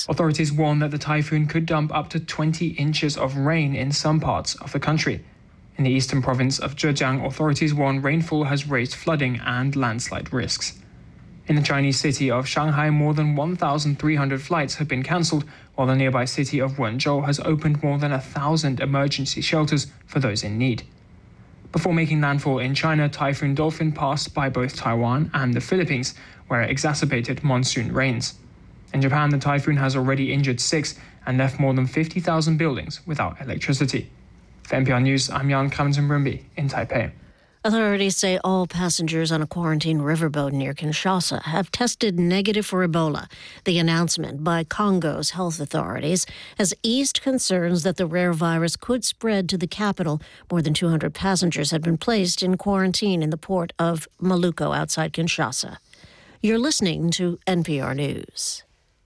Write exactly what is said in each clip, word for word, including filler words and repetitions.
Authorities warn that the typhoon could dump up to twenty inches of rain in some parts of the country. In the eastern province of Zhejiang, authorities warn rainfall has raised flooding and landslide risks. In the Chinese city of Shanghai, more than one thousand three hundred flights have been cancelled, while the nearby city of Wenzhou has opened more than one thousand emergency shelters for those in need. Before making landfall in China, Typhoon Dolphin passed by both Taiwan and the Philippines, where it exacerbated monsoon rains. In Japan, the typhoon has already injured six and left more than fifty thousand buildings without electricity. For N P R News, I'm Jan Clemson-Brimby in Taipei. Authorities say all passengers on a quarantine riverboat near Kinshasa have tested negative for Ebola. The announcement by Congo's health authorities has eased concerns that the rare virus could spread to the capital. More than two hundred passengers had been placed in quarantine in the port of Maluku outside Kinshasa. You're listening to N P R News.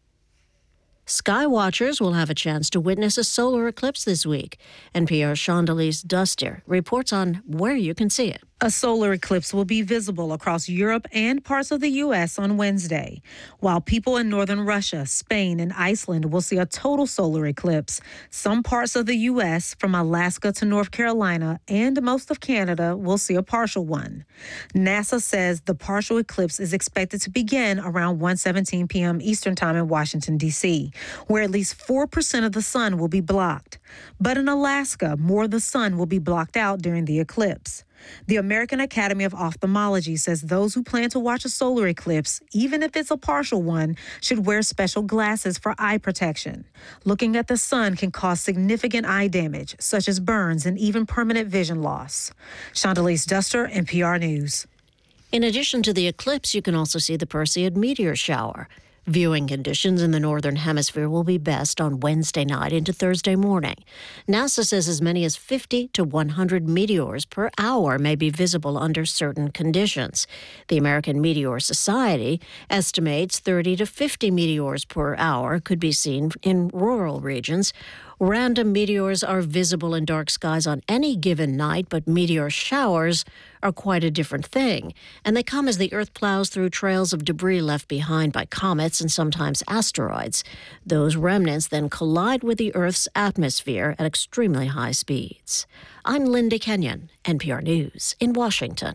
Sky watchers will have a chance to witness a solar eclipse this week. N P R's Chandalise Duster reports on where you can see it. A solar eclipse will be visible across Europe and parts of the U S on Wednesday, while people in northern Russia, Spain, and Iceland will see a total solar eclipse. Some parts of the U S, from Alaska to North Carolina, and most of Canada will see a partial one. NASA says the partial eclipse is expected to begin around one seventeen p.m. Eastern Time in Washington, D C, where at least four percent of the sun will be blocked. But in Alaska, more of the sun will be blocked out during the eclipse. The American Academy of Ophthalmology says those who plan to watch a solar eclipse, even if it's a partial one, should wear special glasses for eye protection. Looking at the sun can cause significant eye damage, such as burns and even permanent vision loss. Chandalise Duster, N P R News. In addition to the eclipse, you can also see the Perseid meteor shower. Viewing conditions in the northern hemisphere will be best on Wednesday night into Thursday morning. NASA says as many as fifty to one hundred meteors per hour may be visible under certain conditions. The American Meteor Society estimates thirty to fifty meteors per hour could be seen in rural regions. Random meteors are visible in dark skies on any given night, but meteor showers are quite a different thing, and they come as the Earth plows through trails of debris left behind by comets and sometimes asteroids. Those remnants then collide with the Earth's atmosphere at extremely high speeds. I'm Linda Kenyon, N P R News in Washington.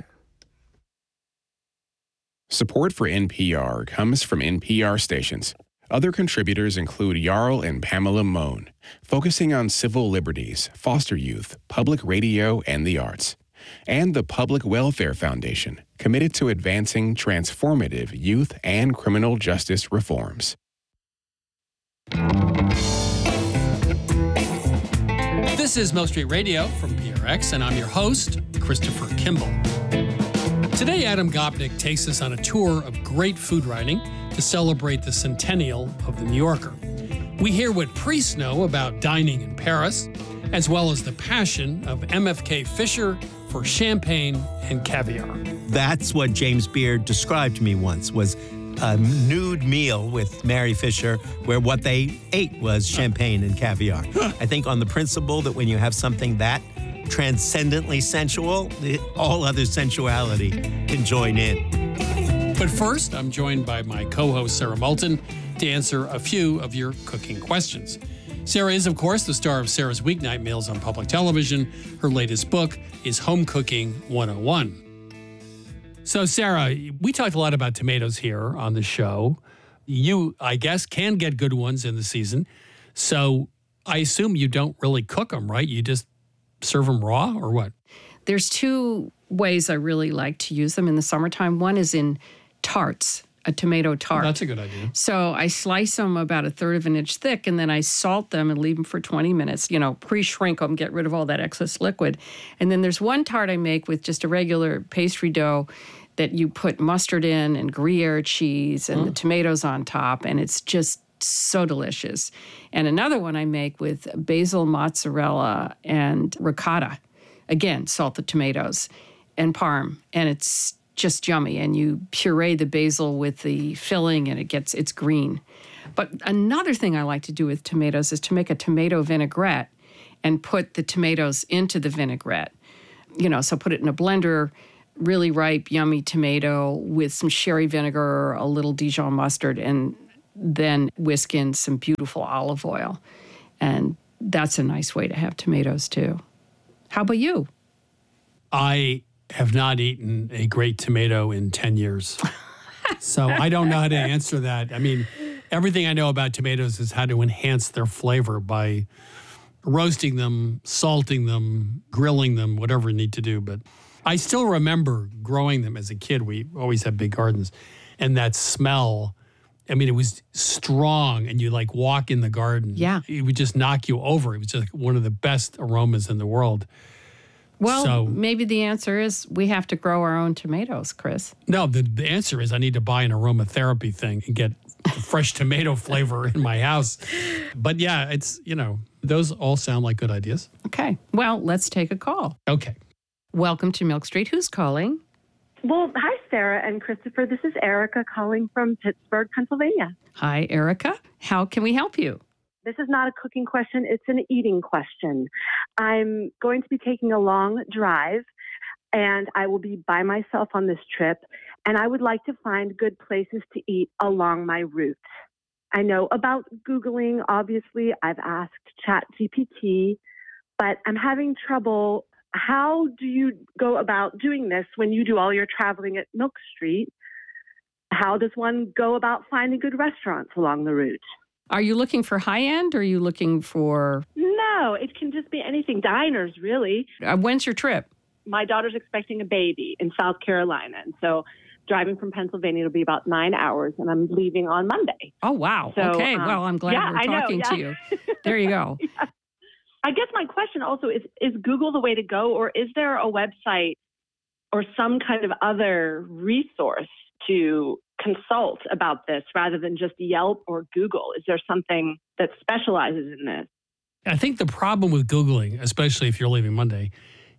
Support for N P R comes from N P R stations. Other contributors include Jarl and Pamela Mohn, focusing on civil liberties, foster youth, public radio, and the arts. And the Public Welfare Foundation, committed to advancing transformative youth and criminal justice reforms. This is Milk Street Radio from P R X, and I'm your host, Christopher Kimball. Today, Adam Gopnik takes us on a tour of great food writing to celebrate the centennial of The New Yorker. We hear what priests know about dining in Paris, as well as the passion of M F K Fisher for champagne and caviar. That's what James Beard described to me once, was a nude meal with Mary Fisher where what they ate was champagne and caviar. I think on the principle that when you have something that transcendently sensual, all other sensuality can join in. But first, I'm joined by my co-host, Sarah Moulton, to answer a few of your cooking questions. Sarah is, of course, the star of Sarah's Weeknight Meals on public television. Her latest book is Home Cooking one oh one. So, Sarah, we talked a lot about tomatoes here on the show. You, I guess, can get good ones in the season. So I assume you don't really cook them, right? You just serve them raw or what? There's two ways I really like to use them in the summertime. One is in tarts, a tomato tart. Oh, that's a good idea. So I slice them about a third of an inch thick, and then I salt them and leave them for twenty minutes, you know, pre-shrink them, get rid of all that excess liquid. And then there's one tart I make with just a regular pastry dough that you put mustard in and Gruyere cheese and mm. the tomatoes on top, and it's just so delicious. And another one I make with basil, mozzarella, and ricotta. Again, salt the tomatoes and parm, and it's just yummy. And you puree the basil with the filling, and it gets it's green. But another thing I like to do with tomatoes is to make a tomato vinaigrette and put the tomatoes into the vinaigrette. You know, so put it in a blender, really ripe, yummy tomato with some sherry vinegar, a little Dijon mustard, and then whisk in some beautiful olive oil. And that's a nice way to have tomatoes too. How about you? I have not eaten a great tomato in ten years. So I don't know how to answer that. I mean, everything I know about tomatoes is how to enhance their flavor by roasting them, salting them, grilling them, whatever you need to do. But I still remember growing them as a kid. We always had big gardens. And that smell, I mean, it was strong. And you like walk in the garden. Yeah. It would just knock you over. It was just one of the best aromas in the world. Well, So- maybe the answer is we have to grow our own tomatoes, Chris. No, the, the answer is I need to buy an aromatherapy thing and get fresh tomato flavor in my house. But yeah, it's, you know, those all sound like good ideas. Okay. Well, let's take a call. Okay. Welcome to Milk Street. Who's calling? Well, hi, Sarah and Christopher. This is Erica calling from Pittsburgh, Pennsylvania. Hi, Erica. How can we help you? This is not a cooking question. It's an eating question. I'm going to be taking a long drive, and I will be by myself on this trip, and I would like to find good places to eat along my route. I know about Googling. Obviously, I've asked ChatGPT, but I'm having trouble. How do you go about doing this when you do all your traveling at Milk Street? How does one go about finding good restaurants along the route? Are you looking for high end or are you looking for. No, it can just be anything. Diners, really. Uh, when's your trip? My daughter's expecting a baby in South Carolina. And so driving from Pennsylvania will be about nine hours, and I'm leaving on Monday. Oh, wow. So, okay. um, well, I'm glad yeah, we're I know, talking yeah. to you. There you go. Yeah. I guess my question also is, is Google the way to go, or is there a website or some kind of other resource to consult about this rather than just Yelp or Google? Is there something that specializes in this? I think the problem with Googling, especially if you're leaving Monday,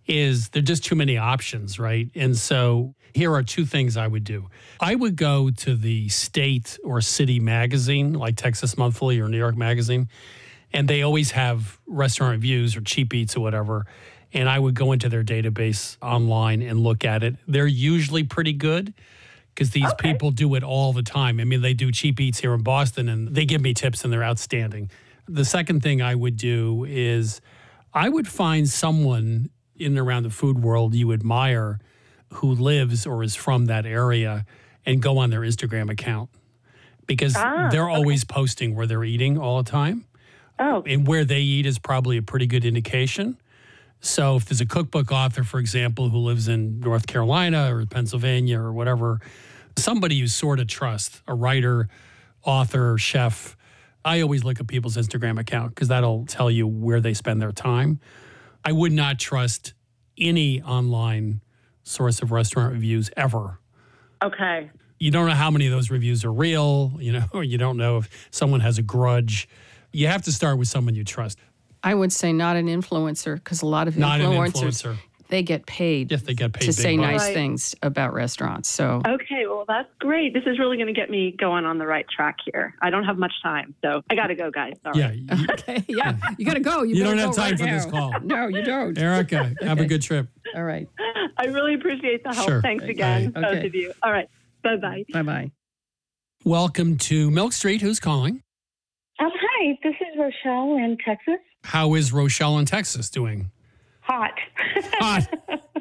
is there are just too many options, right? And so here are two things I would do. I would go to the state or city magazine, like Texas Monthly or New York Magazine, and they always have restaurant reviews or Cheap Eats or whatever. And I would go into their database online and look at it. They're usually pretty good because these Okay. people do it all the time. I mean, they do Cheap Eats here in Boston, and they give me tips, and they're outstanding. The second thing I would do is I would find someone in and around the food world you admire who lives or is from that area and go on their Instagram account because Ah, they're always posting where they're eating all the time. Oh, And where they eat is probably a pretty good indication. So if there's a cookbook author, for example, who lives in North Carolina or Pennsylvania or whatever, somebody you sort of trust, a writer, author, chef, I always look at people's Instagram account because that'll tell you where they spend their time. I would not trust any online source of restaurant reviews ever. okay. You don't know how many of those reviews are real, you know, or you don't know if someone has a grudge. You have to start with someone you trust. I would say not an influencer because a lot of Not an influencers, influencer. they get paid Yes, they get paid to big say bucks. nice Right. things about restaurants. So Okay, well, that's great. This is really going to get me going on the right track here. I don't have much time, so I got to go, guys. Sorry. Yeah. You, okay, yeah, you got to go. You, you better don't have go time right for this now. call. No, you don't. Erica, have a good trip. All right. I really appreciate the help. Sure. Thanks again, Bye. both Okay. of you. All right. Bye-bye. Bye bye. Welcome to Milk Street. Who's calling? Um, hi, this is Rochelle in Texas. How is Rochelle in Texas doing? Hot. Hot.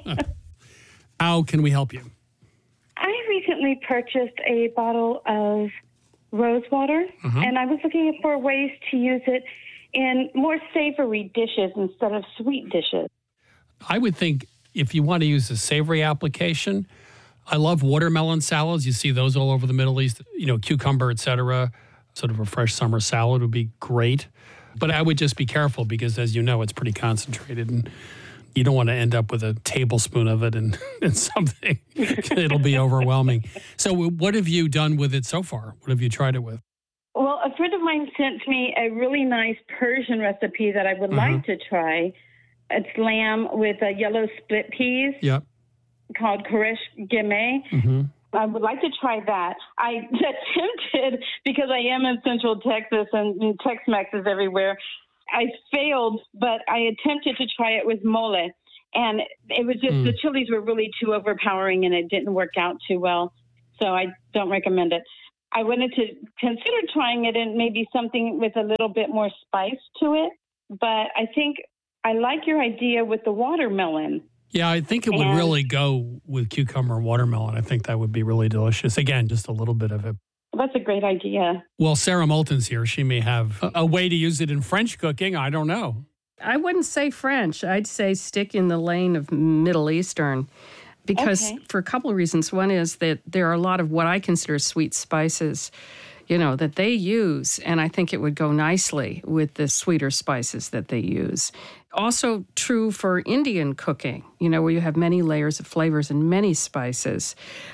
How can we help you? I recently purchased a bottle of rose water, Uh-huh. and I was looking for ways to use it in more savory dishes instead of sweet dishes. I would think if you want to use a savory application, I love watermelon salads. You see those all over the Middle East, you know, cucumber, et cetera. Sort of a fresh summer salad would be great. But I would just be careful because, as you know, it's pretty concentrated and you don't want to end up with a tablespoon of it and, and something. It'll be overwhelming. So what have you done with it so far? What have you tried it with? Well, a friend of mine sent me a really nice Persian recipe that I would Uh-huh. like to try. It's lamb with uh, yellow split peas Yep. called Koresh Gemeh. Mm-hmm. I would like to try that. I attempted, because I am in Central Texas and, and Tex-Mex is everywhere. I failed, but I attempted to try it with mole. And it was just, Mm. the chilies were really too overpowering and it didn't work out too well. So I don't recommend it. I wanted to consider trying it in maybe something with a little bit more spice to it. But I think I like your idea with the watermelon. Yeah, I think it would And- really go with cucumber and watermelon. I think that would be really delicious. Again, just a little bit of it. That's a great idea. Well, Sarah Moulton's here. She may have a, a way to use it in French cooking. I don't know. I wouldn't say French. I'd say stick in the lane of Middle Eastern because Okay. for a couple of reasons. One is that there are a lot of what I consider sweet spices, you know, that they use, and I think it would go nicely with the sweeter spices that they use. Also true for Indian cooking, you know, where you have many layers of flavors and many spices.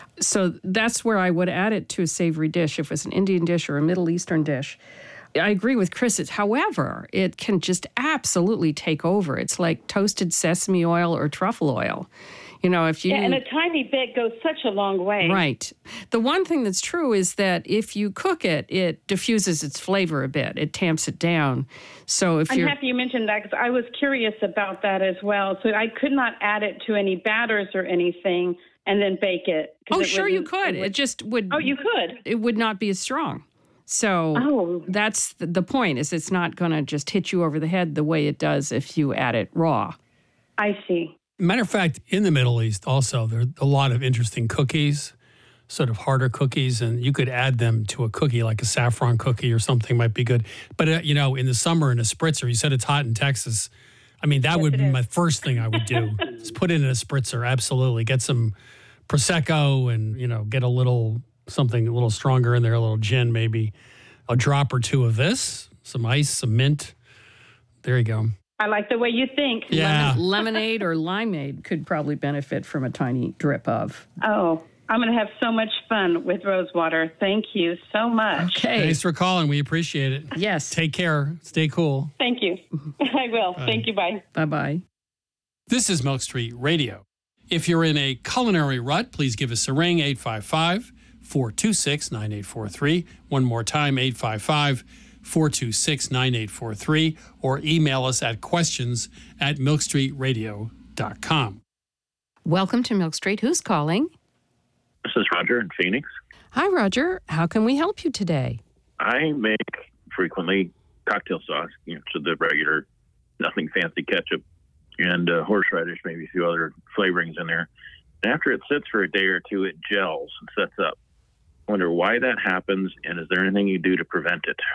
So that's where I would add it to a savory dish if it's an Indian dish or a Middle Eastern dish. I agree with Chris. It's, however, it can just absolutely take over. It's like toasted sesame oil or truffle oil. You know, if you... Yeah, and a tiny bit goes such a long way. Right. The one thing that's true is that if you cook it, it diffuses its flavor a bit. It tamps it down. So if I'm you're... happy you mentioned that because I was curious about that as well. So I could not add it to any batters or anything and then bake it. 'cause Oh, it sure you wouldn't- could. It It would, just would... oh, you could? It would not be as strong. So Oh. that's the, the point, is it's not going to just hit you over the head the way it does if you add it raw. I see. Matter of fact, in the Middle East also, there are a lot of interesting cookies, sort of harder cookies, and you could add them to a cookie, like a saffron cookie or something might be good. But, uh, you know, in the summer in a spritzer, you said it's hot in Texas. I mean, that Yes, would it be is. my first thing I would do, is put it in a spritzer, absolutely. Get some Prosecco and, you know, get a little something a little stronger in there, a little gin maybe, a drop or two of this, some ice, some mint. There you go. I like the way you think. Yeah. Lemon, lemonade or limeade could probably benefit from a tiny drip of. Oh, I'm going to have so much fun with Rosewater. Thank you so much. Okay. Thanks for calling. We appreciate it. Yes. Take care. Stay cool. Thank you. I will. Thank you. Bye. Bye-bye. This is Milk Street Radio. If you're in a culinary rut, please give us a ring, eight five five, four two six, nine eight four three. One more time, eight five five, four two six, nine eight four three, or email us at questions at milk street radio dot com. Welcome to Milk Street. Who's calling? This is Roger in Phoenix. Hi, Roger. How can we help you today? I make frequently cocktail sauce, you know, so the regular, nothing fancy ketchup and uh, horseradish, maybe a few other flavorings in there. And after it sits for a day or two, it gels and sets up. I wonder why that happens, and is there anything you do to prevent it?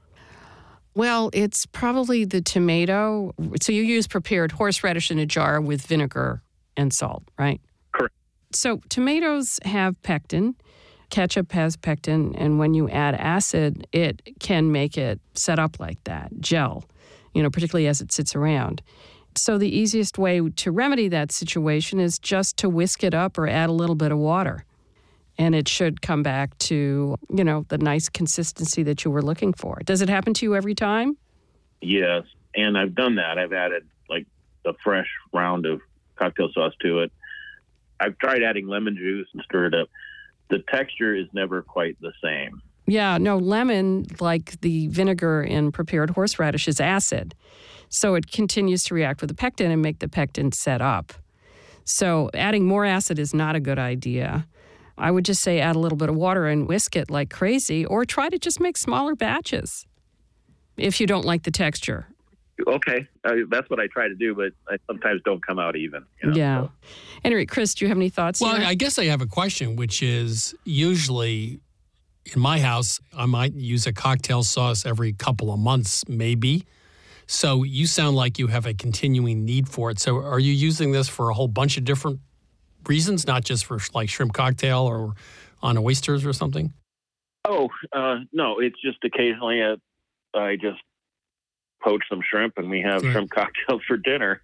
Well, it's probably the tomato. So you use prepared horseradish in a jar with vinegar and salt, right? Correct. So tomatoes have pectin. Ketchup has pectin. And when you add acid, it can make it set up like that, gel, you know, particularly as it sits around. So the easiest way to remedy that situation is just to whisk it up or add a little bit of water. And it should come back to, you know, the nice consistency that you were looking for. Does it happen to you every time? Yes, and I've done that. I've added like a fresh round of cocktail sauce to it. I've tried adding lemon juice and stirred it up. The texture is never quite the same. Yeah, no, lemon, like the vinegar in prepared horseradish, is acid. So it continues to react with the pectin and make the pectin set up. So adding more acid is not a good idea. I would just say add a little bit of water and whisk it like crazy, or try to just make smaller batches if you don't like the texture. Okay, uh, that's what I try to do, but I sometimes don't come out even. You know, Yeah. so. Anyway, Chris, do you have any thoughts? Well, here? I guess I have a question, which is usually in my house, I might use a cocktail sauce every couple of months, maybe. So you sound like you have a continuing need for it. So are you using this for a whole bunch of different reasons, not just for like shrimp cocktail or on oysters or something? Oh, uh, no, it's just occasionally uh, I just poach some shrimp and we have Right. shrimp cocktails for dinner.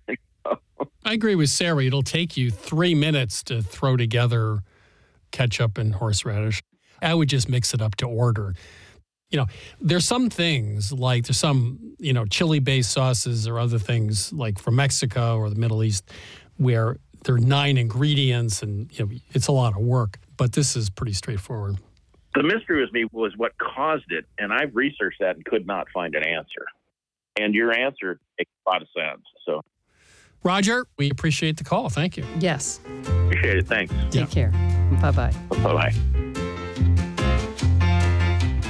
I agree with Sarah. It'll take you three minutes to throw together ketchup and horseradish. I would just mix it up to order. You know, there's some things like there's some, you know, chili-based sauces or other things like from Mexico or the Middle East where there are nine ingredients and, you know, it's a lot of work. But this is pretty straightforward. The mystery with me was what caused it, and I've researched that and could not find an answer. And your answer makes a lot of sense. So Roger, we appreciate the call. Thank you. Yes. appreciate it. Thanks. Take care. Bye-bye. Bye-bye.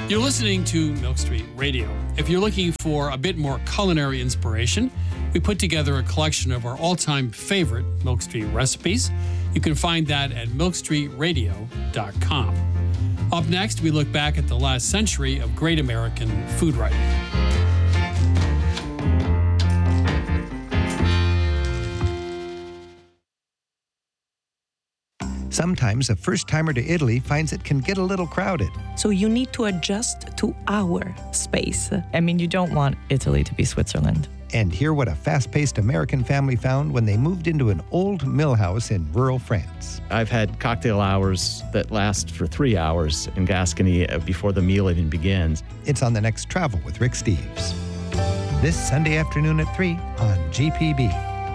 You're listening to Milk Street Radio. If you're looking for a bit more culinary inspiration, we put together a collection of our all-time favorite Milk Street recipes. You can find that at milk street radio dot com. Up next, we look back at the last century of great American food writing. Sometimes a first-timer to Italy finds it can get a little crowded. So you need to adjust to our space. I mean, you don't want Italy to be Switzerland. And hear what a fast-paced American family found when they moved into an old mill house in rural France. I've had cocktail hours that last for three hours in Gascony before the meal even begins. It's on the next Travel with Rick Steves. This Sunday afternoon at three on G P B.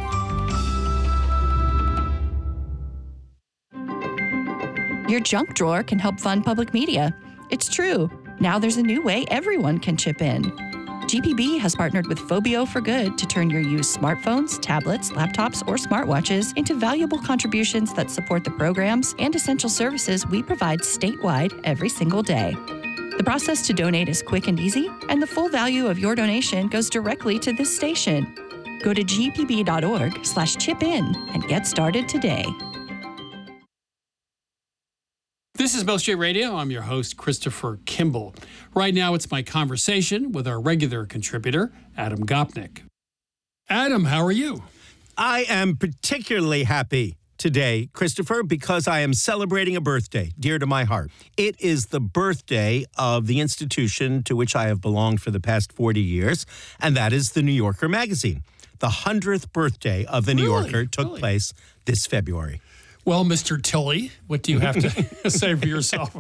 Your junk drawer can help fund public media. It's true. Now there's a new way everyone can chip in. G P B has partnered with Phobio for Good to turn your used smartphones, tablets, laptops, or smartwatches into valuable contributions that support the programs and essential services we provide statewide every single day. The process to donate is quick and easy, and the full value of your donation goes directly to this station. Go to g p b dot org slash chip in and get started today. This is Milk Street Radio. I'm your host, Christopher Kimball. Right now, it's my conversation with our regular contributor, Adam Gopnik. Adam, how are you? I am particularly happy today, Christopher, because I am celebrating a birthday dear to my heart. It is the birthday of the institution to which I have belonged for the past forty years, and that is the New Yorker magazine. The hundredth birthday of the New Really? Yorker took Really? place this February. Well, Mister Tilley, what do you have to say for yourself?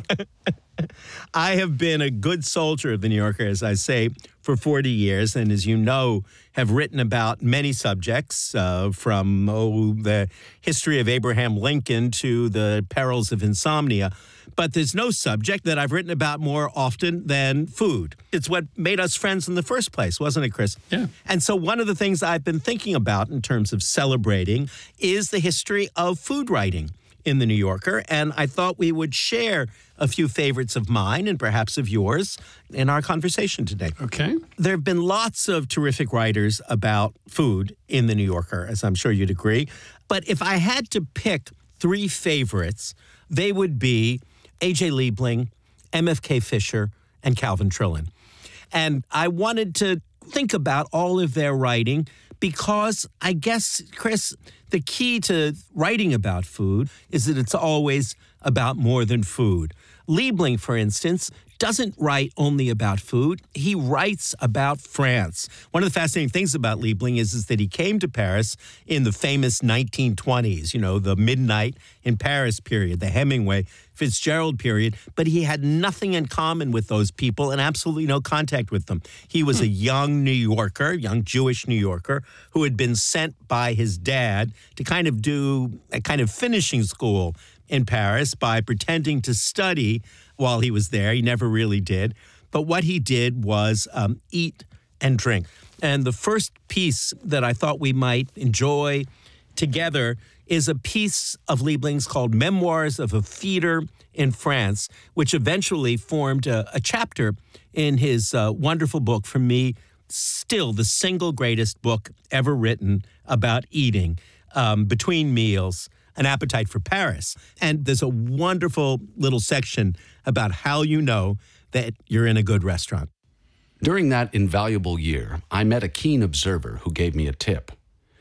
I have been a good soldier of the New Yorker, as I say, for forty years, and as you know, have written about many subjects, uh, from oh, the history of Abraham Lincoln to the perils of insomnia. But there's no subject that I've written about more often than food. It's what made us friends in the first place, wasn't it, Chris? Yeah. And so one of the things I've been thinking about in terms of celebrating is the history of food writing in the New Yorker, and I thought we would share a few favorites of mine and perhaps of yours in our conversation today. Okay. There have been lots of terrific writers about food in the New Yorker, as I'm sure you'd agree. But if I had to pick three favorites, they would be A J Liebling, M F K Fisher, and Calvin Trillin. And I wanted to think about all of their writing because I guess, Chris, the key to writing about food is that it's always about more than food. Liebling, for instance, doesn't write only about food. He writes about France. One of the fascinating things about Liebling is, is that he came to Paris in the famous nineteen twenties, you know, the Midnight in Paris period, the Hemingway, Fitzgerald period, but he had nothing in common with those people and absolutely no contact with them. He was a young New Yorker, young Jewish New Yorker, who had been sent by his dad to kind of do a kind of finishing school in Paris by pretending to study while he was there. He never really did. But what he did was um, eat and drink. And the first piece that I thought we might enjoy together is a piece of Liebling's called Memoirs of a Feeder in France, which eventually formed a, a chapter in his uh, wonderful book, for me, still the single greatest book ever written about eating um, between meals, An Appetite for Paris. And there's a wonderful little section about how you know that you're in a good restaurant. During that invaluable year, I met a keen observer who gave me a tip.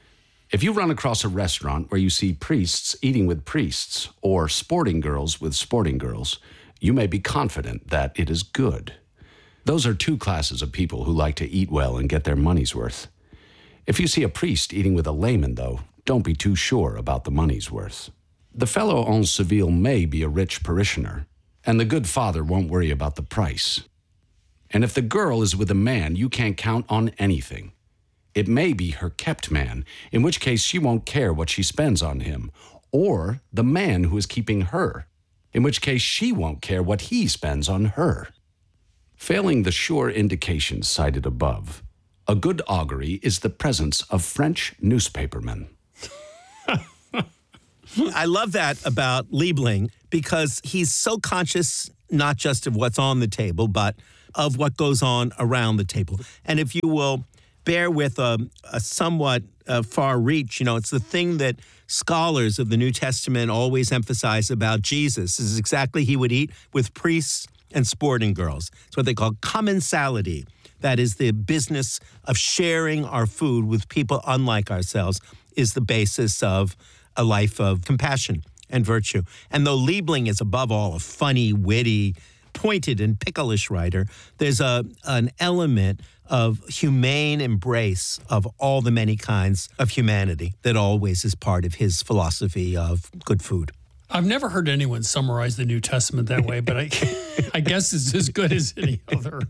If you run across a restaurant where you see priests eating with priests or sporting girls with sporting girls, you may be confident that it is good. Those are two classes of people who like to eat well and get their money's worth. If you see a priest eating with a layman, though, don't be too sure about the money's worth. The fellow en Seville may be a rich parishioner, and the good father won't worry about the price. And if the girl is with a man, you can't count on anything. It may be her kept man, in which case she won't care what she spends on him, or the man who is keeping her, in which case she won't care what he spends on her. Failing the sure indications cited above, a good augury is the presence of French newspapermen. I love that about Liebling because he's so conscious not just of what's on the table, but of what goes on around the table. And if you will bear with a, a somewhat uh, far reach, you know, it's the thing that scholars of the New Testament always emphasize about Jesus is exactly he would eat with priests and sporting girls. It's what they call commensality. That is the business of sharing our food with people unlike ourselves is the basis of a life of compassion and virtue. And though Liebling is above all a funny, witty, pointed and picklish writer, there's a an element of humane embrace of all the many kinds of humanity that always is part of his philosophy of good food. I've never heard anyone summarize the New Testament that way, but I, I guess it's as good as any other.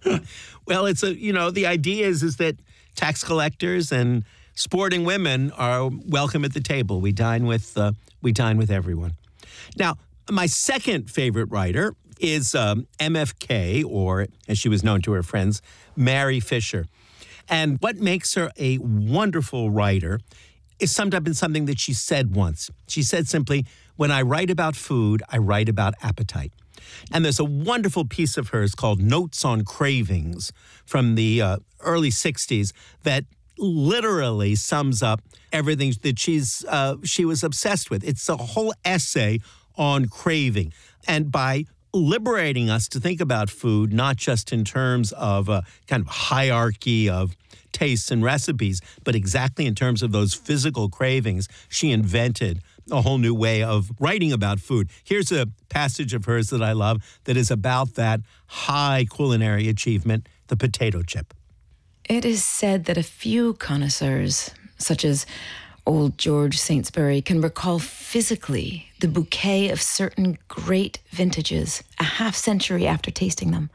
Well, it's a, you know, the idea is, is that tax collectors and sporting women are welcome at the table. We dine with, uh, we dine with everyone. Now, my second favorite writer is um, M F K, or as she was known to her friends, Mary Fisher. And what makes her a wonderful writer is summed up in something that she said once. She said simply, when I write about food, I write about appetite. And there's a wonderful piece of hers called Notes on Cravings from the uh, early sixties that literally sums up everything that she's uh, she was obsessed with. It's a whole essay on craving. And by liberating us to think about food, not just in terms of a kind of hierarchy of tastes and recipes, but exactly in terms of those physical cravings, she invented a whole new way of writing about food. Here's a passage of hers that I love that is about that high culinary achievement, the potato chip. It is said that a few connoisseurs, such as old George Saintsbury, can recall physically the bouquet of certain great vintages a half century after tasting them.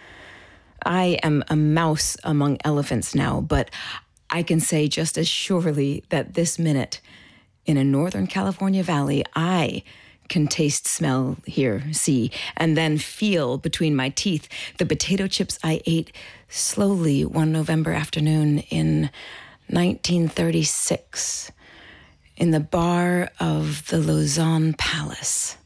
I am a mouse among elephants now, but I can say just as surely that this minute, in a Northern California valley, I can taste, smell, hear, see, and then feel between my teeth the potato chips I ate slowly one November afternoon in nineteen thirty-six in the bar of the Lausanne Palace.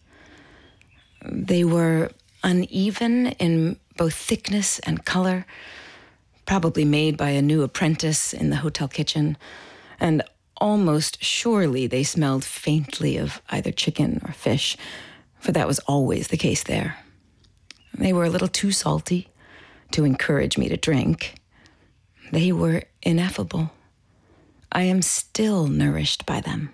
They were uneven in both thickness and color, probably made by a new apprentice in the hotel kitchen, and almost surely they smelled faintly of either chicken or fish, for that was always the case there. They were a little too salty to encourage me to drink. They were ineffable. I am still nourished by them.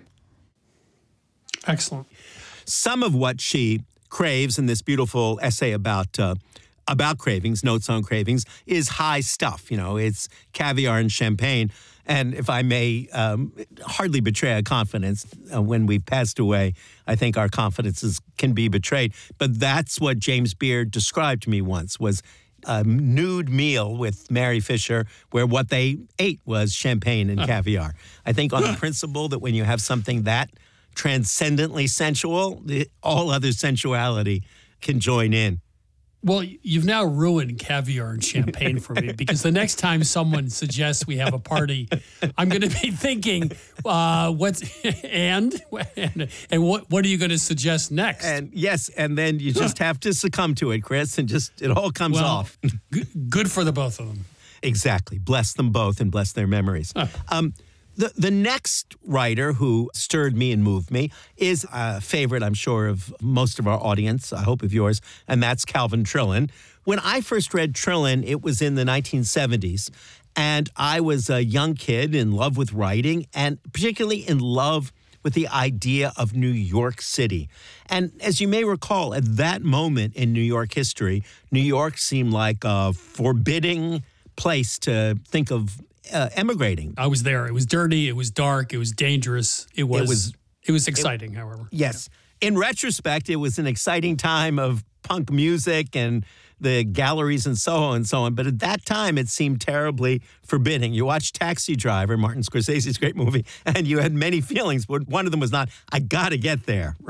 Excellent. Some of what she craves in this beautiful essay about uh, about cravings, Notes on Cravings, is high stuff. You know, it's caviar and champagne. And if I may um, hardly betray a confidence, uh, when we've passed away, I think our confidences can be betrayed. But that's what James Beard described to me once, was a nude meal with Mary Fisher where what they ate was champagne and caviar. I think on the principle that when you have something that transcendently sensual, the, all other sensuality can join in. Well, you've now ruined caviar and champagne for me, because the next time someone suggests we have a party, I'm going to be thinking, uh, what's and and, and what what are you going to suggest next? And yes, and then you just have to succumb to it, Chris, and just it all comes well, off. g- good for the both of them. Exactly. Bless them both and bless their memories. um, The the next writer who stirred me and moved me is a favorite, I'm sure, of most of our audience, I hope of yours, and that's Calvin Trillin. When I first read Trillin, it was in the nineteen seventies, and I was a young kid in love with writing, and particularly in love with the idea of New York City. And as you may recall, at that moment in New York history, New York seemed like a forbidding place to think of Uh, emigrating. I was there. It was dirty. It was dark. It was dangerous. It was. It was, it was exciting. It, however, yes. Yeah. In retrospect, it was an exciting time of punk music and the galleries and Soho and so on. But at that time, it seemed terribly forbidding. You watched Taxi Driver, Martin Scorsese's great movie, and you had many feelings. But one of them was not, I got to get there, right?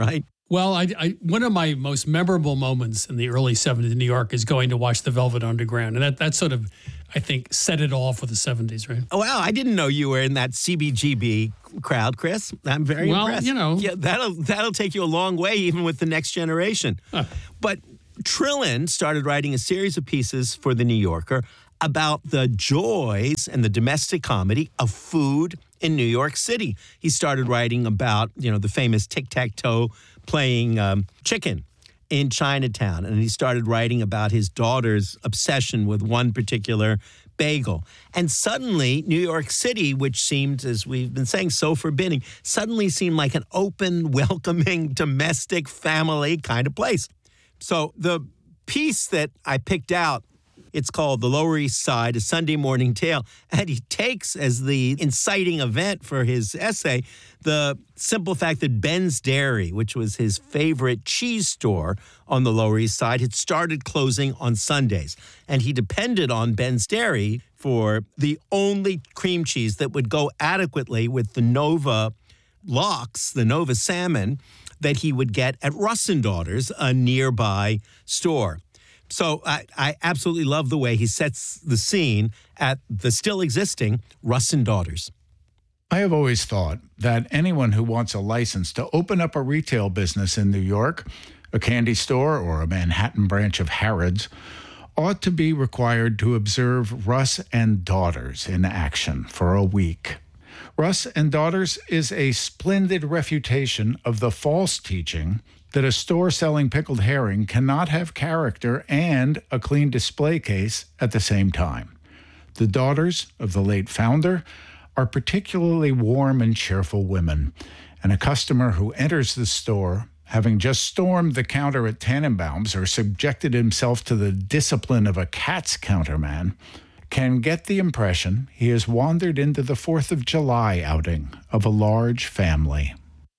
Well, I, I, one of my most memorable moments in the early seventies in New York is going to watch the Velvet Underground. And that, that sort of, I think, set it all for the seventies, right? Oh, wow. I didn't know you were in that C B G B crowd, Chris. I'm very well, impressed. you know. Yeah, that'll, that'll take you a long way, even with the next generation. Huh. But Trillin started writing a series of pieces for The New Yorker about the joys and the domestic comedy of food in New York City. He started writing about, you know, the famous tic-tac-toe playing um, chicken in Chinatown. And he started writing about his daughter's obsession with one particular bagel. And suddenly, New York City, which seemed, as we've been saying, so forbidding, suddenly seemed like an open, welcoming, domestic, family kind of place. So the piece that I picked out, it's called The Lower East Side, A Sunday Morning Tale. And he takes as the inciting event for his essay the simple fact that Ben's Dairy, which was his favorite cheese store on the Lower East Side, had started closing on Sundays. And he depended on Ben's Dairy for the only cream cheese that would go adequately with the Nova lox, the Nova salmon, that he would get at Russ and Daughters, a nearby store. So I, I absolutely love the way he sets the scene at the still existing Russ and Daughters. I have always thought that anyone who wants a license to open up a retail business in New York, a candy store or a Manhattan branch of Harrods, ought to be required to observe Russ and Daughters in action for a week. Russ and Daughters is a splendid refutation of the false teaching that a store selling pickled herring cannot have character and a clean display case at the same time. The daughters of the late founder are particularly warm and cheerful women, and a customer who enters the store, having just stormed the counter at Tannenbaum's or subjected himself to the discipline of a cat's counterman, can get the impression he has wandered into the fourth of July outing of a large family.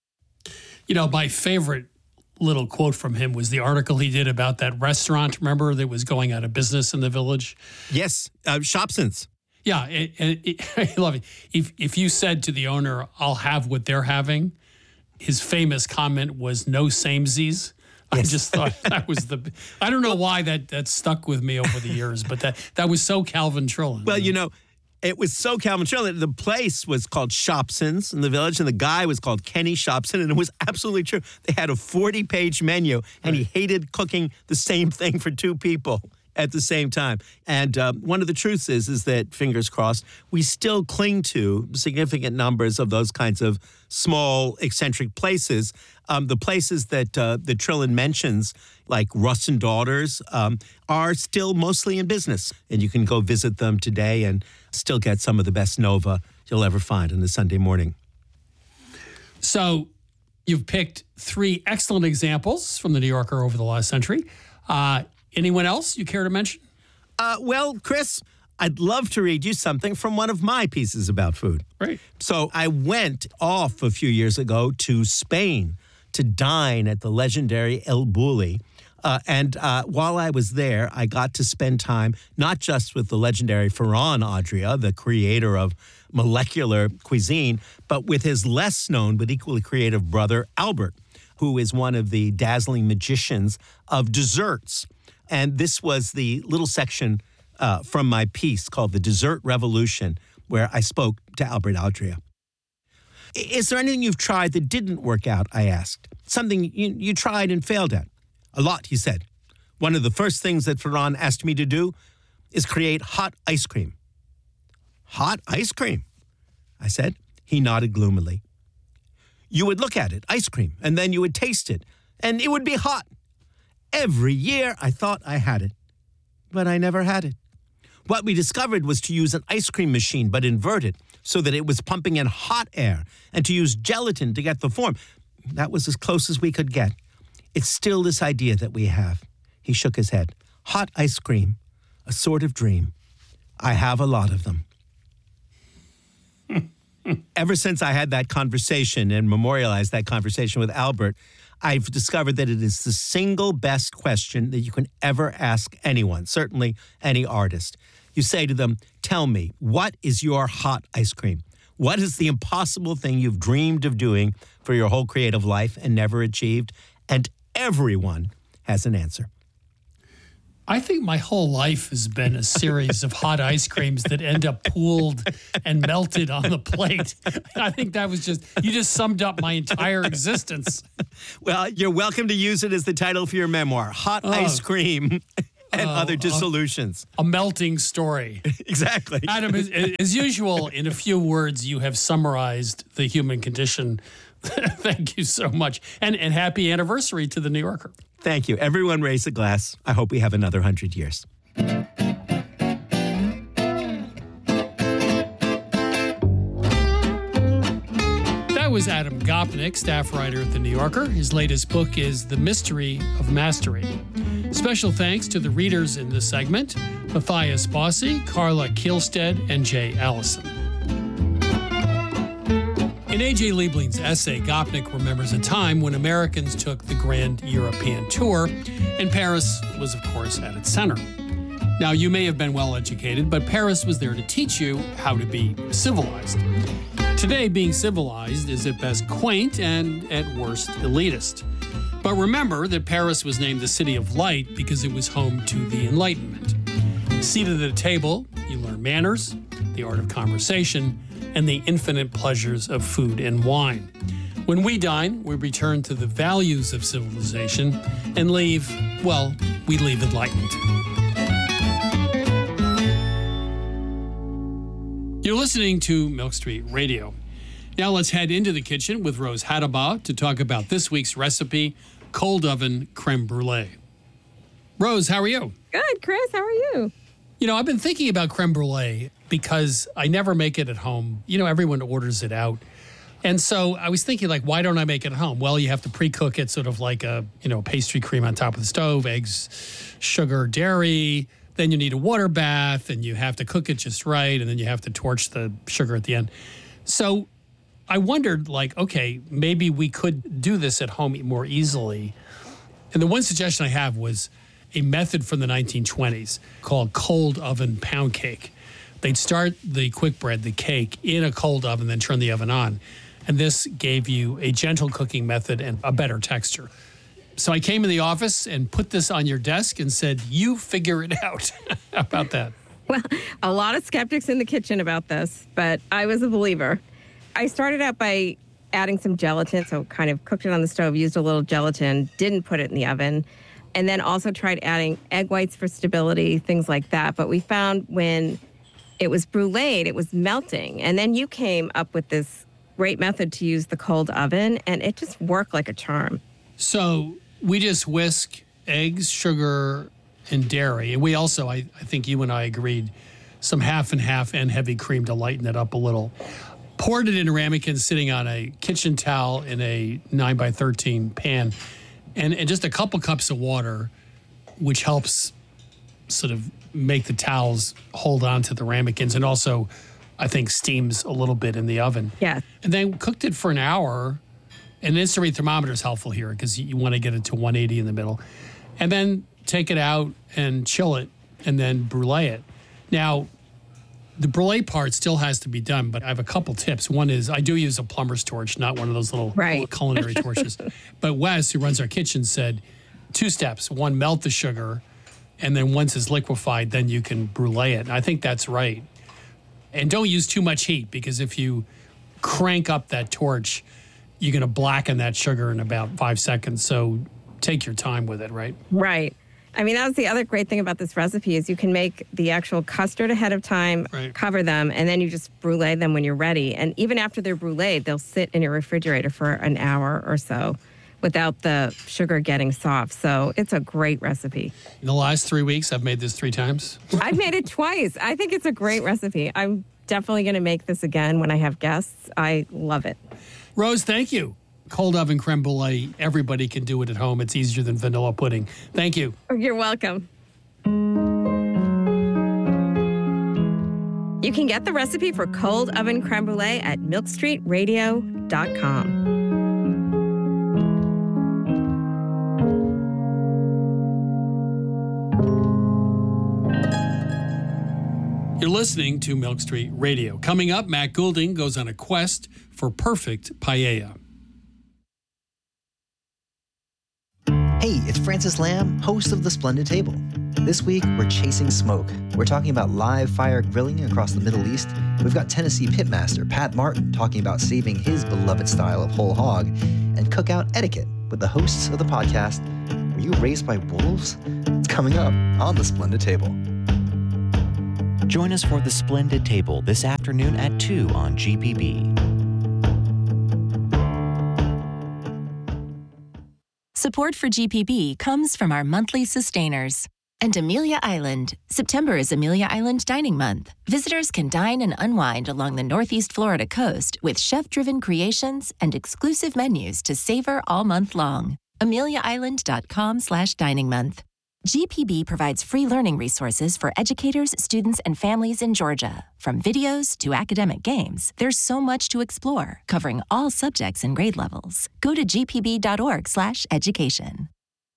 You know, my favorite little quote from him was the article he did about that restaurant, remember, that was going out of business in the Village? Yes, uh, Shopson's. Yeah, it, it, it, I love it. If, if you said to the owner, I'll have what they're having, his famous comment was no samesies. I yes. just thought that was the, I don't know why that, that stuck with me over the years, but that, that was so Calvin Trillin. Well, you know, it was so Calvin Trillin. The place was called Shopson's in the Village, and the guy was called Kenny Shopson, and it was absolutely true. They had a forty-page menu, and right. he hated cooking the same thing for two people at the same time. And um, one of the truths is, is that, fingers crossed, we still cling to significant numbers of those kinds of small, eccentric places. Um, the places that uh, that Trillin mentions, like Russ and Daughters, um, are still mostly in business. And you can go visit them today and still get some of the best Nova you'll ever find on a Sunday morning. So you've picked three excellent examples from the New Yorker over the last century. Uh, anyone else you care to mention? Uh, well, Chris, I'd love to read you something from one of my pieces about food. Right. So I went off a few years ago to Spain to dine at the legendary El Bulli. Uh, and uh, while I was there, I got to spend time not just with the legendary Ferran Adria, the creator of molecular cuisine, but with his less known but equally creative brother, Albert, who is one of the dazzling magicians of desserts. And this was the little section uh, from my piece called The Dessert Revolution, where I spoke to Albert Adria. Is there anything you've tried that didn't work out, I asked? Something you, you tried and failed at? A lot, he said. One of the first things that Ferran asked me to do is create hot ice cream. Hot ice cream, I said. He nodded gloomily. You would look at it, ice cream, and then you would taste it, and it would be hot. Every year I thought I had it, but I never had it. What we discovered was to use an ice cream machine, but invert it so that it was pumping in hot air, and to use gelatin to get the form. That was as close as we could get. It's still this idea that we have. He shook his head. Hot ice cream, a sort of dream. I have a lot of them. Ever since I had that conversation and memorialized that conversation with Albert, I've discovered that it is the single best question that you can ever ask anyone, certainly any artist. You say to them, tell me, what is your hot ice cream? What is the impossible thing you've dreamed of doing for your whole creative life and never achieved? and everyone has an answer. I think my whole life has been a series of hot ice creams that end up pooled and melted on the plate. I think that was just, you just summed up my entire existence. Well, you're welcome to use it as the title for your memoir, Hot Oh. Ice Cream and Oh, Other Dissolutions. A melting story. Exactly. Adam, as, as usual, in a few words, you have summarized the human condition. Thank you so much. And, and happy anniversary to the New Yorker. Thank you. Everyone raise a glass. I hope we have another hundred years. That was Adam Gopnik, staff writer at The New Yorker. His latest book is The Mystery of Mastery. Special thanks to the readers in this segment, Matthias Bossi, Carla Kielstead, and Jay Allison. In A J Liebling's essay, Gopnik remembers a time when Americans took the Grand European Tour, and Paris was, of course, at its center. Now, you may have been well educated, but Paris was there to teach you how to be civilized. Today, being civilized is at best quaint and at worst elitist. But remember that Paris was named the City of Light because it was home to the Enlightenment. Seated at a table, you learn manners, the art of conversation, and the infinite pleasures of food and wine. When we dine, we return to the values of civilization and leave, well, we leave enlightened. You're listening to Milk Street Radio. Now let's head into the kitchen with Rose Hattabaugh to talk about this week's recipe, cold oven creme brulee. Rose, how are you? Good, Chris. How are you? You know, I've been thinking about creme brulee because I never make it at home. You know, everyone orders it out. And so I was thinking, like, why don't I make it at home? Well, you have to pre-cook it sort of like a, you know, pastry cream on top of the stove, eggs, sugar, dairy. Then you need a water bath, and you have to cook it just right, and then you have to torch the sugar at the end. So I wondered, like, okay, maybe we could do this at home more easily. And the one suggestion I have was a method from the nineteen twenties called cold oven pound cake. They'd start the quick bread, the cake, in a cold oven, then turn the oven on. And this gave you a gentle cooking method and a better texture. So I came in the office and put this on your desk and said, you figure it out. How about that? Well, a lot of skeptics in the kitchen about this, but I was a believer. I started out by adding some gelatin, so kind of cooked it on the stove, used a little gelatin, didn't put it in the oven, and then also tried adding egg whites for stability, things like that. But we found when it was bruleed, it was melting. And then you came up with this great method to use the cold oven, and it just worked like a charm. So we just whisk eggs, sugar, and dairy. And we also, I, I think you and I agreed, some half and half and heavy cream to lighten it up a little. Poured it in a ramekin sitting on a kitchen towel in a nine by thirteen pan. And, and just a couple cups of water, which helps sort of make the towels hold on to the ramekins, and also, I think, steams a little bit in the oven. Yeah. And then cooked it for an hour. And an infrared thermometer is helpful here because you want to get it to one eighty in the middle. And then take it out and chill it and then brulee it. Now, the brulee part still has to be done, but I have a couple tips. One is I do use a plumber's torch, not one of those little, right. little culinary torches. But Wes, who runs our kitchen, said two steps. One, melt the sugar, and then once it's liquefied, then you can brulee it. And I think that's right. And don't use too much heat, because if you crank up that torch, you're going to blacken that sugar in about five seconds. So take your time with it, right? Right. I mean, that's the other great thing about this recipe is you can make the actual custard ahead of time, right. cover them, and then you just brulee them when you're ready. And even after they're bruleed, they'll sit in your refrigerator for an hour or so without the sugar getting soft. So it's a great recipe. In the last three weeks, I've made this three times. I've made it twice. I think it's a great recipe. I'm definitely going to make this again when I have guests. I love it. Rose, thank you. Cold oven creme brulee, everybody can do it at home. It's easier than vanilla pudding. Thank you. You're welcome. You can get the recipe for cold oven creme brulee at milk street radio dot com. You're listening to Milk Street Radio. Coming up, Matt Goulding goes on a quest for perfect paella. Hey, it's Francis Lamb, host of The Splendid Table. This week, we're chasing smoke. We're talking about live fire grilling across the Middle East. We've got Tennessee pitmaster Pat Martin talking about saving his beloved style of whole hog, and cookout etiquette with the hosts of the podcast, Were You Raised by Wolves? It's coming up on The Splendid Table. Join us for The Splendid Table this afternoon at two on G P B. Support for G P B comes from our monthly sustainers. And Amelia Island. September is Amelia Island Dining Month. Visitors can dine and unwind along the Northeast Florida coast with chef-driven creations and exclusive menus to savor all month long. amelia island dot com slash dining month. G P B provides free learning resources for educators, students, and families in Georgia. From videos to academic games, there's so much to explore, covering all subjects and grade levels. Go to g p b dot org slash education.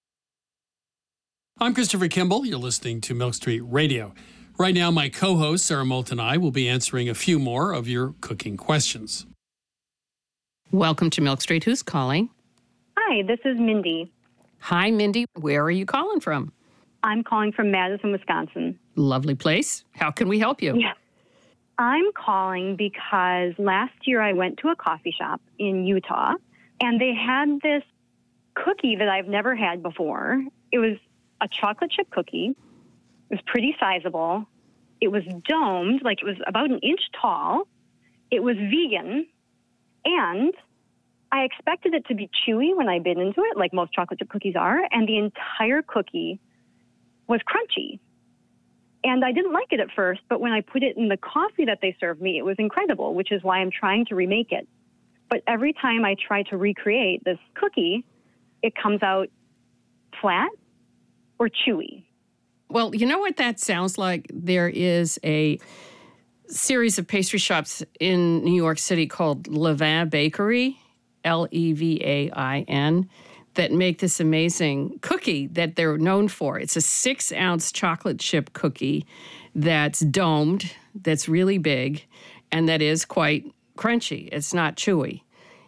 I'm Christopher Kimball. You're listening to Milk Street Radio. Right now, my co-host, Sarah Moulton, and I will be answering a few more of your cooking questions. Welcome to Milk Street. Who's calling? Hi, this is Mindy. Hi, Mindy. Where are you calling from? I'm calling from Madison, Wisconsin. Lovely place. How can we help you? Yeah. I'm calling because last year I went to a coffee shop in Utah, and they had this cookie that I've never had before. It was a chocolate chip cookie. It was pretty sizable. It was domed, like it was about an inch tall. It was vegan, and I expected it to be chewy when I bit into it, like most chocolate chip cookies are, and the entire cookie was crunchy. And I didn't like it at first, but when I put it in the coffee that they served me, it was incredible, which is why I'm trying to remake it. But every time I try to recreate this cookie, it comes out flat or chewy. Well, you know what that sounds like? There is a series of pastry shops in New York City called Levain Bakery, L E V A I N, that make this amazing cookie that they're known for. It's a six-ounce chocolate chip cookie that's domed, that's really big, and that is quite crunchy. It's not chewy.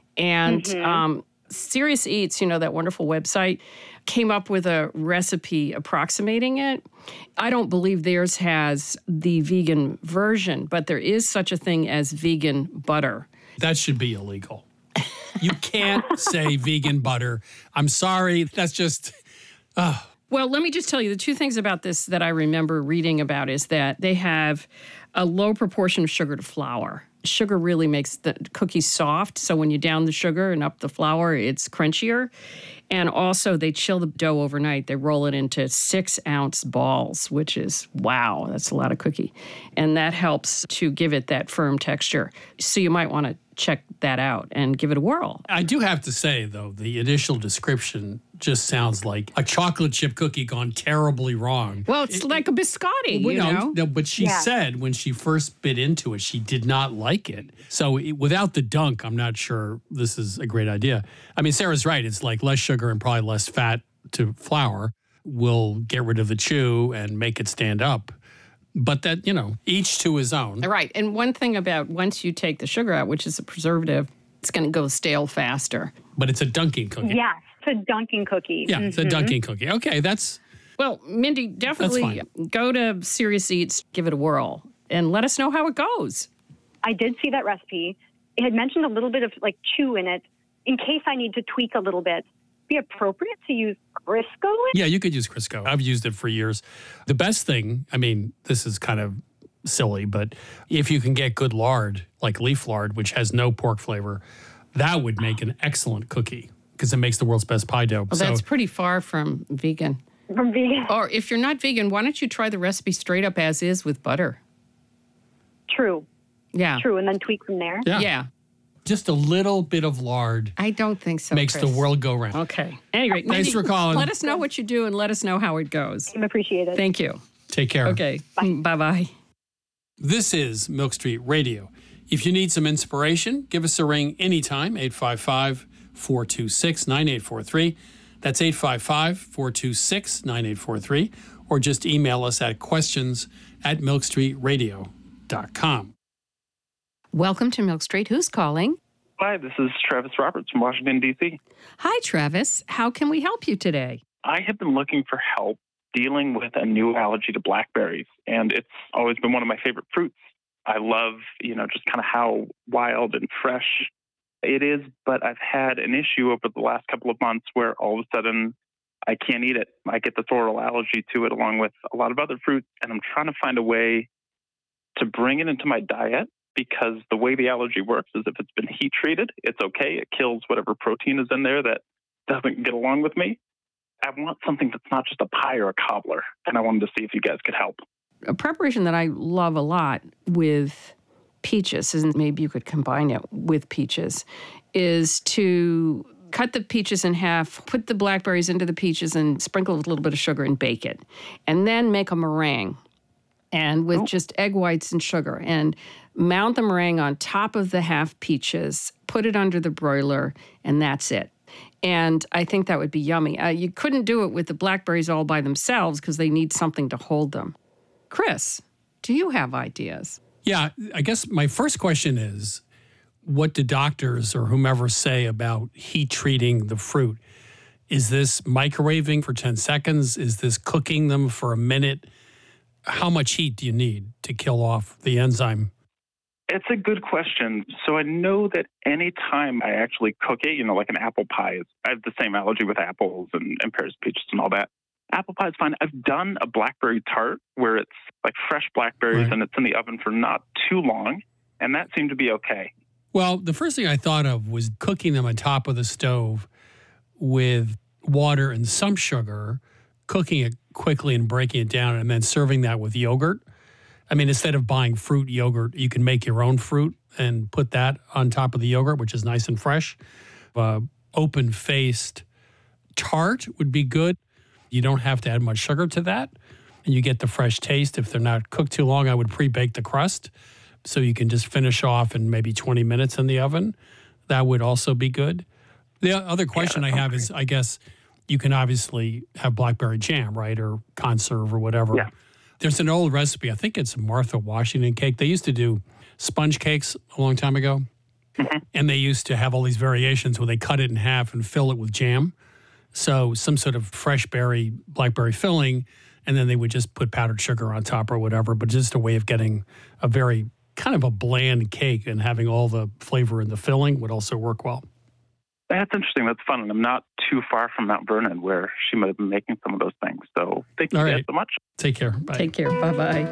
And mm-hmm. um, Serious Eats, you know, that wonderful website, came up with a recipe approximating it. I don't believe theirs has the vegan version, but there is such a thing as vegan butter. That should be illegal. You can't say vegan butter. I'm sorry. That's just... Uh. Well, let me just tell you, the two things about this that I remember reading about is that they have a low proportion of sugar to flour. Sugar really makes the cookies soft, so when you down the sugar and up the flour, it's crunchier. And also, they chill the dough overnight. They roll it into six-ounce balls, which is, wow, that's a lot of cookie. And that helps to give it that firm texture. So you might want to check that out and give it a whirl. I do have to say, though, the initial description just sounds like a chocolate chip cookie gone terribly wrong. Well, it's it, like a biscotti, well, you no, know? No, but she yeah. said when she first bit into it, she did not like it. So it, without the dunk, I'm not sure this is a great idea. I mean, Sarah's right. It's like less sugar and probably less fat to flour will get rid of the chew and make it stand up. But that, you know, each to his own. Right. And one thing about once you take the sugar out, which is a preservative, it's going to go stale faster. But it's a dunking cookie. Yes, it's a dunking cookie. Yeah, mm-hmm. it's a dunking cookie. Okay, that's... Well, Mindy, definitely go to Serious Eats, give it a whirl, and let us know how it goes. I did see that recipe. It had mentioned a little bit of, like, chew in it. In case I need to tweak a little bit, be appropriate to use Crisco? Yeah, you could use Crisco. I've used it for years. The best thing, I mean, this is kind of silly, but if you can get good lard, like leaf lard, which has no pork flavor, that would make an excellent cookie because it makes the world's best pie dough. Well, so, that's pretty far from vegan. From vegan. Or if you're not vegan, why don't you try the recipe straight up as is with butter? True. Yeah. True, and then tweak from there? Yeah. Yeah. Just a little bit of lard. I don't think so, Makes Chris. the world go round. Okay. Anyway, thanks for calling. Let us know what you do and let us know how it goes. I appreciate it. Thank you. Take care. Okay. Bye. Bye-bye. This is Milk Street Radio. If you need some inspiration, give us a ring anytime, eight five five, four two six, nine eight four three. That's eight five five, four two six, nine eight four three. Or just email us at questions at milk street radio dot com. Welcome to Milk Street. Who's calling? Hi, this is Travis Roberts from Washington, D C. Hi, Travis. How can we help you today? I have been looking for help dealing with a new allergy to blackberries, and it's always been one of my favorite fruits. I love, you know, just kind of how wild and fresh it is, but I've had an issue over the last couple of months where all of a sudden I can't eat it. I get this oral allergy to it along with a lot of other fruits, and I'm trying to find a way to bring it into my diet. Because the way the allergy works is if it's been heat treated, it's okay. It kills whatever protein is in there that doesn't get along with me. I want something that's not just a pie or a cobbler, and I wanted to see if you guys could help. A preparation that I love a lot with peaches, and maybe you could combine it with peaches, is to cut the peaches in half, put the blackberries into the peaches, and sprinkle with a little bit of sugar and bake it. And then make a meringue. And with oh. just egg whites and sugar, and mount the meringue on top of the half peaches, put it under the broiler, and that's it. And I think that would be yummy. Uh, you couldn't do it with the blackberries all by themselves because they need something to hold them. Chris, do you have ideas? Yeah, I guess my first question is, what do doctors or whomever say about heat treating the fruit? Is this microwaving for ten seconds? Is this cooking them for a minute? How much heat do you need to kill off the enzyme? It's a good question. So I know that any time I actually cook it, you know, like an apple pie, I have the same allergy with apples and, and pears, peaches, and all that. Apple pie is fine. I've done a blackberry tart where it's like fresh blackberries right. and it's in the oven for not too long, and that seemed to be okay. Well, the first thing I thought of was cooking them on top of the stove with water and some sugar, cooking it quickly and breaking it down, and then serving that with yogurt. I mean, instead of buying fruit yogurt, you can make your own fruit and put that on top of the yogurt, which is nice and fresh. Uh, open-faced tart would be good. You don't have to add much sugar to that, and you get the fresh taste. If they're not cooked too long, I would pre-bake the crust, so you can just finish off in maybe twenty minutes in the oven. That would also be good. The other question yeah, I have great. is, I guess, you can obviously have blackberry jam, right, or conserve or whatever. Yeah. There's an old recipe. I think it's Martha Washington cake. They used to do sponge cakes a long time ago, mm-hmm. and they used to have all these variations where they cut it in half and fill it with jam. So some sort of fresh berry, blackberry filling, and then they would just put powdered sugar on top or whatever, but just a way of getting a very kind of a bland cake and having all the flavor in the filling would also work well. That's interesting. That's fun. And I'm not too far from Mount Vernon where she might have been making some of those things. So thank you All guys right. so much. Take care. Bye. Take care. Bye-bye.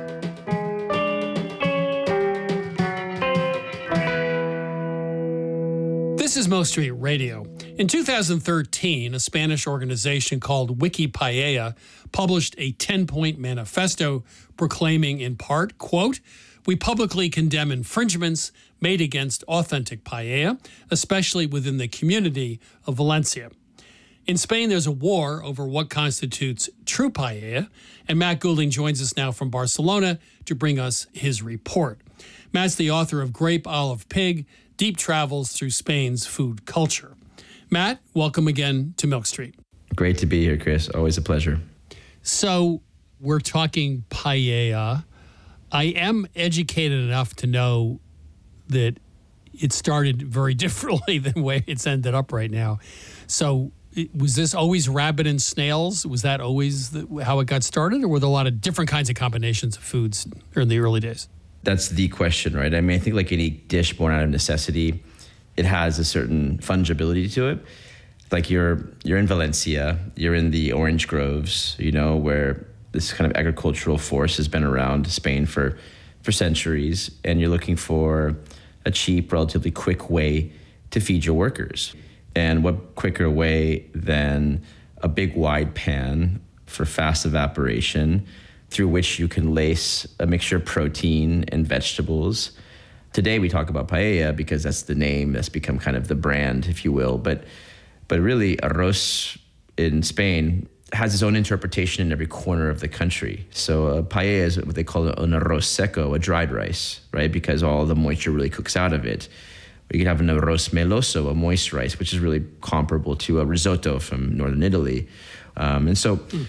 This is Mo Street Radio. In two thousand thirteen, a Spanish organization called Wikipaella published a ten-point manifesto proclaiming in part, quote, "We publicly condemn infringements made against authentic paella, especially within the community of Valencia." In Spain, there's a war over what constitutes true paella, and Matt Goulding joins us now from Barcelona to bring us his report. Matt's the author of Grape Olive Pig, Deep Travels Through Spain's Food Culture. Matt, welcome again to Milk Street. Great to be here, Chris. Always a pleasure. So we're talking paella. I am educated enough to know that it started very differently than the way it's ended up right now. So it, was this always rabbit and snails? Was that always the, how it got started? Or were there a lot of different kinds of combinations of foods in the early days? That's the question, right? I mean, I think like any dish born out of necessity, it has a certain fungibility to it. Like you're you're in Valencia, you're in the orange groves, you know, where this kind of agricultural force has been around Spain for, for centuries, and you're looking for a cheap, relatively quick way to feed your workers. And what quicker way than a big wide pan for fast evaporation through which you can lace a mixture of protein and vegetables. Today we talk about paella because that's the name, that's become kind of the brand, if you will. But but really, arroz in Spain has its own interpretation in every corner of the country. So uh, paella is what they call an arroz seco, a dried rice, right? Because all the moisture really cooks out of it. Or you can have an arroz meloso, a moist rice, which is really comparable to a risotto from northern Italy. Um, and so mm.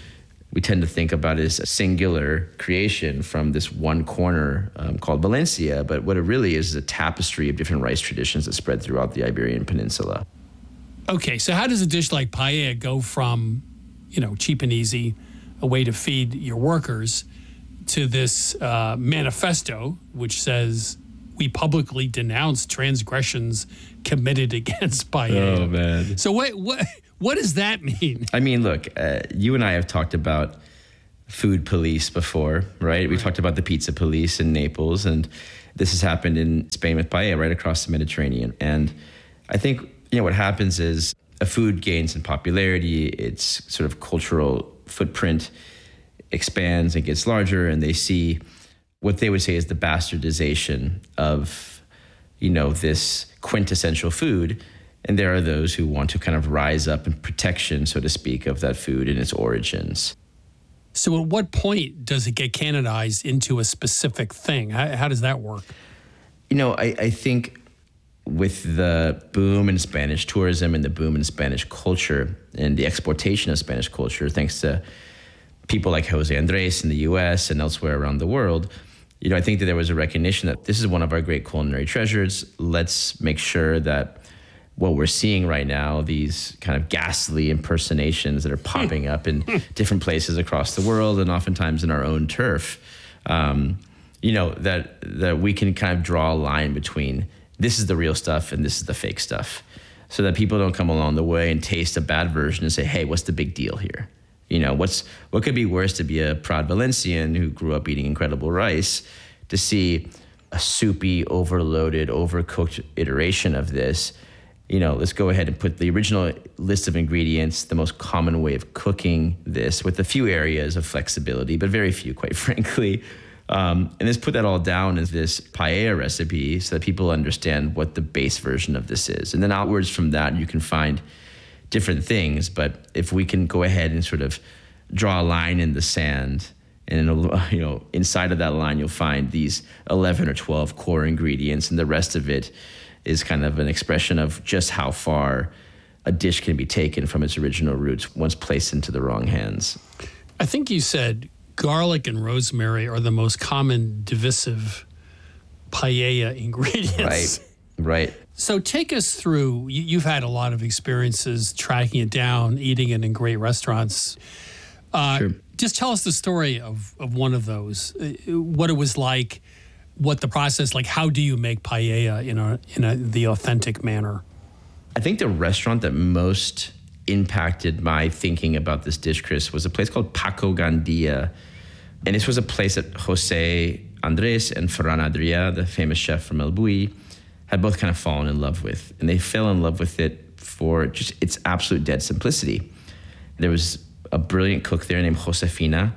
we tend to think about it as a singular creation from this one corner um, called Valencia, but what it really is is a tapestry of different rice traditions that spread throughout the Iberian Peninsula. Okay, so how does a dish like paella go from, you know, cheap and easy, a way to feed your workers, to this uh, manifesto, which says we publicly denounce transgressions committed against paella? Oh, man. So what what what does that mean? I mean, look, uh, you and I have talked about food police before, right? We talked about the pizza police in Naples, and this has happened in Spain with paella right across the Mediterranean. And I think, you know, what happens is a food gains in popularity, its sort of cultural footprint expands and gets larger, and they see what they would say is the bastardization of, you know, this quintessential food. And there are those who want to kind of rise up in protection, so to speak, of that food and its origins. So at what point does it get canonized into a specific thing? How, how does that work? You know, I, I think with the boom in Spanish tourism and the boom in Spanish culture and the exportation of Spanish culture, thanks to people like Jose Andres in the U S and elsewhere around the world, you know, I think that there was a recognition that this is one of our great culinary treasures. Let's make sure that what we're seeing right now, these kind of ghastly impersonations that are popping up in different places across the world and oftentimes in our own turf, um, you know, that that we can kind of draw a line between this is the real stuff and this is the fake stuff, so that people don't come along the way and taste a bad version and say, hey, what's the big deal here? You know, what's what could be worse to be a proud Valencian who grew up eating incredible rice to see a soupy, overloaded, overcooked iteration of this? You know, let's go ahead and put the original list of ingredients, the most common way of cooking this, with a few areas of flexibility, but very few, quite frankly. Um, and let's put that all down as this paella recipe so that people understand what the base version of this is. And then outwards from that, you can find different things. But if we can go ahead and sort of draw a line in the sand, and you know, inside of that line, you'll find these eleven or twelve core ingredients, and the rest of it is kind of an expression of just how far a dish can be taken from its original roots once placed into the wrong hands. I think you said garlic and rosemary are the most common divisive paella ingredients. Right, right. So take us through, you, you've had a lot of experiences tracking it down, eating it in great restaurants. Uh, sure. Just tell us the story of, of one of those, uh, what it was like, what the process, like how do you make paella in a in a the authentic manner? I think the restaurant that most impacted my thinking about this dish, Chris, was a place called Paco Gandia. And this was a place that Jose Andres and Ferran Adrià, the famous chef from El Bulli, had both kind of fallen in love with. And they fell in love with it for just its absolute dead simplicity. There was a brilliant cook there named Josefina,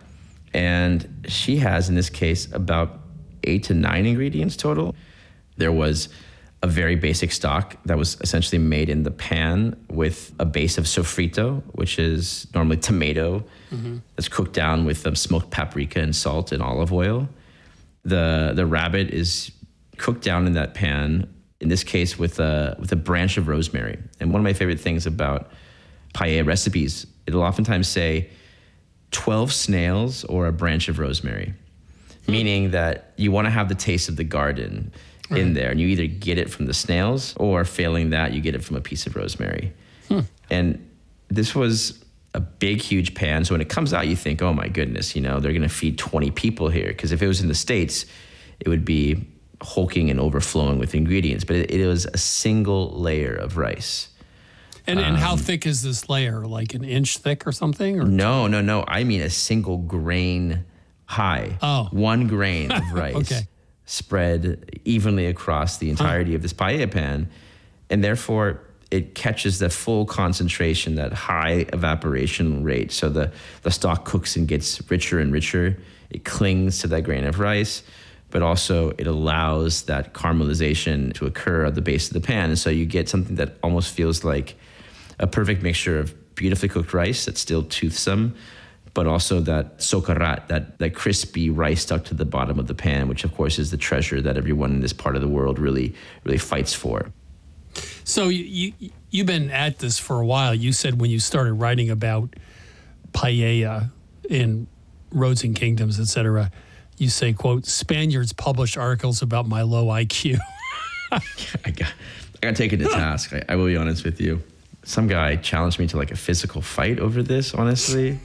and she has, in this case, about eight to nine ingredients total. There was a very basic stock that was essentially made in the pan with a base of sofrito, which is normally tomato, mm-hmm. that's cooked down with um, smoked paprika and salt and olive oil. The the rabbit is cooked down in that pan, in this case with a, with a branch of rosemary. And one of my favorite things about paella recipes, it'll oftentimes say twelve snails or a branch of rosemary. Meaning that you want to have the taste of the garden right. in there. And you either get it from the snails or, failing that, you get it from a piece of rosemary. Hmm. And this was a big, huge pan. So when it comes out, you think, oh my goodness, you know, they're going to feed twenty people here. Because if it was in the States, it would be hulking and overflowing with ingredients. But it, it was a single layer of rice. And, um, and how thick is this layer? Like an inch thick or something? Or no, no, no. I mean a single grain high. Oh. One grain of rice okay. spread evenly across the entirety huh. of this paella pan. And therefore, it catches the full concentration, that high evaporation rate. So the, the stock cooks and gets richer and richer. It clings to that grain of rice, but also it allows that caramelization to occur at the base of the pan. And so you get something that almost feels like a perfect mixture of beautifully cooked rice that's still toothsome, but also that socarrat, that, that crispy rice stuck to the bottom of the pan, which of course is the treasure that everyone in this part of the world really, really fights for. So you, you, you've been at this for a while. You said when you started writing about paella in Roads and Kingdoms, et cetera, you say, quote, Spaniards published articles about my low I Q. I got, I got to take it to task. I, I will be honest with you. Some guy challenged me to like a physical fight over this, honestly.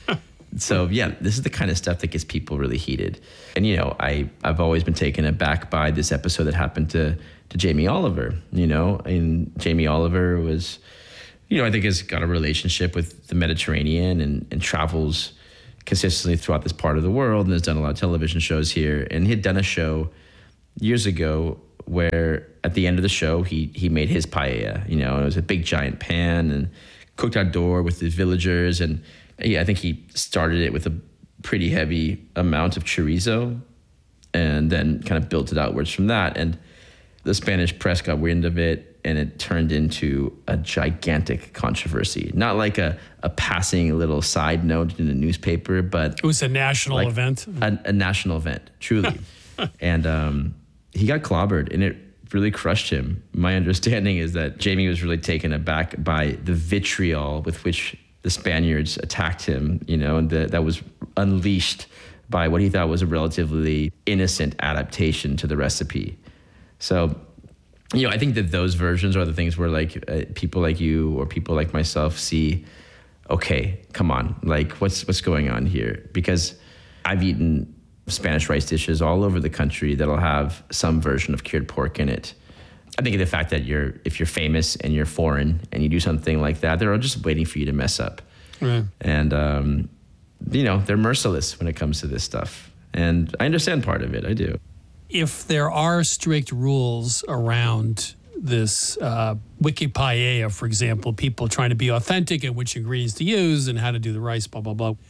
So yeah, this is the kind of stuff that gets people really heated. And you know, I, I've always been taken aback by this episode that happened to, to Jamie Oliver, you know, and Jamie Oliver was, you know, I think has got a relationship with the Mediterranean and, and travels consistently throughout this part of the world and has done a lot of television shows here. And he had done a show years ago where at the end of the show, he he made his paella, you know, and it was a big giant pan and cooked outdoor with the villagers. And yeah, I think he started it with a pretty heavy amount of chorizo and then kind of built it outwards from that. And the Spanish press got wind of it and it turned into a gigantic controversy. Not like a, a passing little side note in a newspaper, but it was a national like event. A, a national event, truly. And um, he got clobbered and it really crushed him. My understanding is that Jamie was really taken aback by the vitriol with which the Spaniards attacked him, you know, and the, that was unleashed by what he thought was a relatively innocent adaptation to the recipe. So, you know, I think that those versions are the things where like uh, people like you or people like myself see, okay, come on, like what's what's going on here? Because I've eaten Spanish rice dishes all over the country that'll have some version of cured pork in it. I think of the fact that you're, if you're famous and you're foreign and you do something like that, they're all just waiting for you to mess up. Right. And, um, you know, they're merciless when it comes to this stuff. And I understand part of it, I do. If there are strict rules around this uh, wiki paella, for example, people trying to be authentic and which ingredients to use and how to do the rice, blah, blah, blah.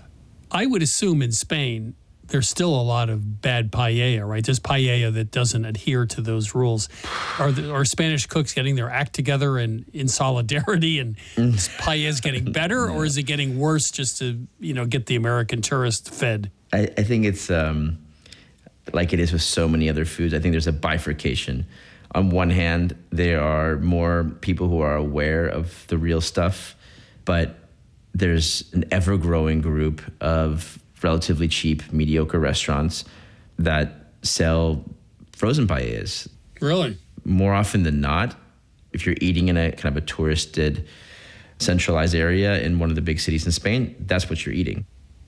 I would assume in Spain, there's still a lot of bad paella, right? There's paella that doesn't adhere to those rules. Are, the, are Spanish cooks getting their act together and in solidarity and is paella's getting better or is it getting worse just to, you know, get the American tourist fed? I, I think it's um, like it is with so many other foods. I think there's a bifurcation. On one hand, there are more people who are aware of the real stuff, but there's an ever-growing group of relatively cheap, mediocre restaurants that sell frozen paellas. Really? More often than not, if you're eating in a kind of a touristed, centralized area in one of the big cities in Spain, that's what you're eating.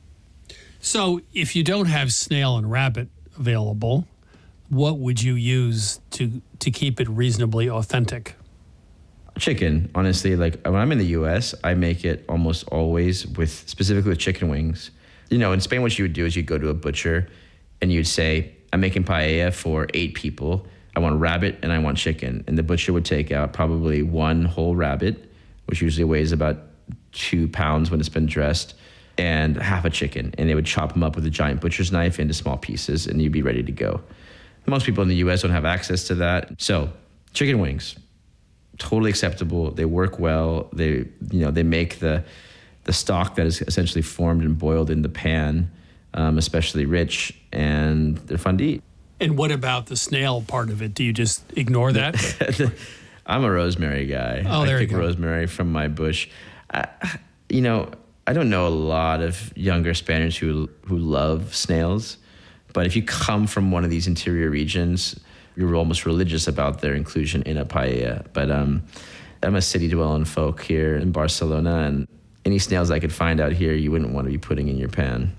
So if you don't have snail and rabbit available, what would you use to to keep it reasonably authentic? Chicken, honestly. Like when I'm in the U S, I make it almost always with, specifically with chicken wings. You know, in Spain, what you would do is you'd go to a butcher and you'd say, I'm making paella for eight people. I want rabbit and I want chicken. And the butcher would take out probably one whole rabbit, which usually weighs about two pounds when it's been dressed, and half a chicken. And they would chop them up with a giant butcher's knife into small pieces and you'd be ready to go. Most people in the U S don't have access to that. So chicken wings, totally acceptable. They work well. They, you know, they make the the stock that is essentially formed and boiled in the pan, um, especially rich, and they're fun to eat. And what about the snail part of it? Do you just ignore that? I'm a rosemary guy. Oh, there I you pick go. rosemary from my bush. I, you know, I don't know a lot of younger Spaniards who who love snails, but if you come from one of these interior regions, you're almost religious about their inclusion in a paella. But um, I'm a city-dwelling folk here in Barcelona, and any snails I could find out here, you wouldn't want to be putting in your pan.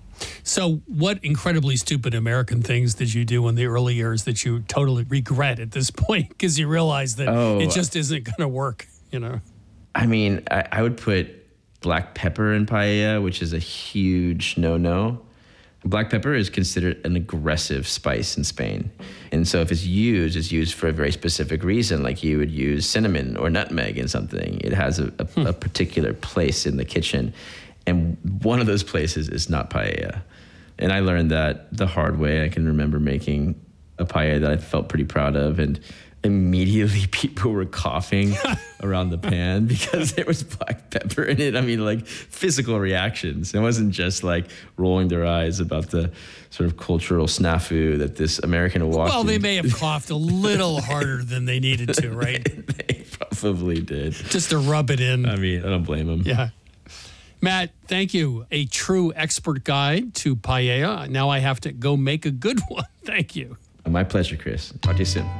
So what incredibly stupid American things did you do in the early years that you totally regret at this point because you realize that Oh. it just isn't going to work, you know? I mean, I, I would put black pepper in paella, which is a huge no-no. Black pepper is considered an aggressive spice in Spain. And so if it's used, it's used for a very specific reason, like you would use cinnamon or nutmeg in something. It has a, a, a particular place in the kitchen. And one of those places is not paella. And I learned that the hard way. I can remember making a paella that I felt pretty proud of, and immediately people were coughing around the pan because there was black pepper in it. I mean, like physical reactions. It wasn't just like rolling their eyes about the sort of cultural snafu that this American walked Well, they in. may have coughed a little harder than they needed to, right? They probably did. Just to rub it in. I mean, I don't blame them. Yeah. Matt, thank you. A true expert guide to paella. Now I have to go make a good one. Thank you. My pleasure, Chris. Talk to you soon.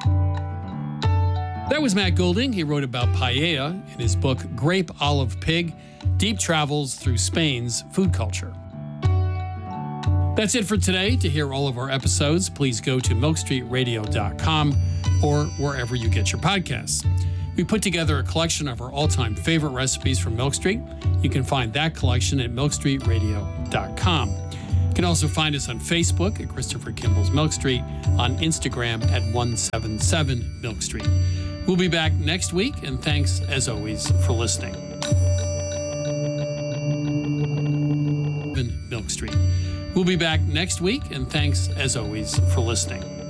That was Matt Goulding. He wrote about paella in his book, Grape Olive Pig, Deep Travels Through Spain's Food Culture. That's it for today. To hear all of our episodes, please go to milk street radio dot com or wherever you get your podcasts. We put together a collection of our all-time favorite recipes from Milk Street. You can find that collection at milk street radio dot com. You can also find us on Facebook at Christopher Kimball's Milk Street, on Instagram at one seven seven Milk Street. We'll be back next week, and thanks, as always, for listening. Milk Street. We'll be back next week, and thanks, as always, for listening.